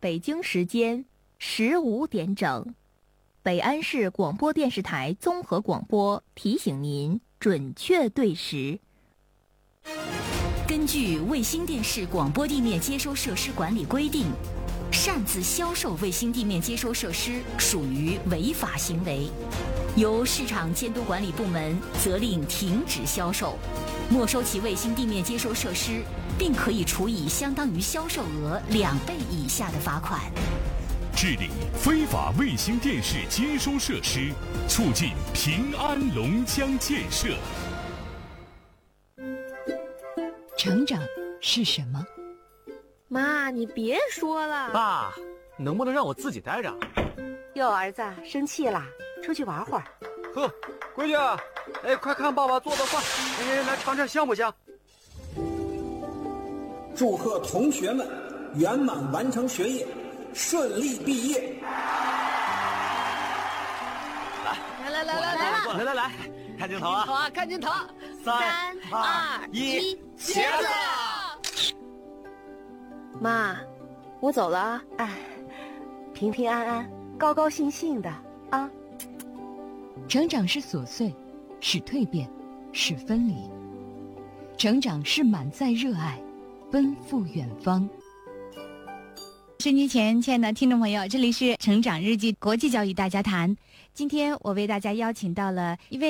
北京时间15点整，北安市广播电视台综合广播提醒您准确对时。 根据卫星电视广播地面接收设施管理规定，擅自销售卫星地面接收设施属于违法行为，由市场监督管理部门责令停止销售，没收其卫星地面接收设施，并可以处以相当于销售额2倍以下的罚款。 治理非法卫星电视接收设施，促进平安龙江建设。 成长是什么？ 妈，你别说了。 爸，能不能让我自己待着？ 哟，儿子生气啦，出去玩会儿。 呵，闺女，哎，快看爸爸做的饭，哎，来尝尝香不香？ 祝贺同学们圆满完成学业，顺利毕业。 来，看镜头啊！ 好啊，看镜头。 3、2、1，茄子！ 妈，我走了啊。哎，平平安安，高高兴兴的啊。 成长是琐碎，是蜕变，是分离。成长是满载热爱，奔赴远方。 收音机前，亲爱的听众朋友，这里是成长日记国际教育大家谈。今天我为大家邀请到了一位